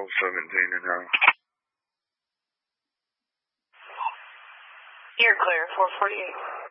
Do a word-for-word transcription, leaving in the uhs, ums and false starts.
twelve seventeen and now. You're clear, four forty-eight.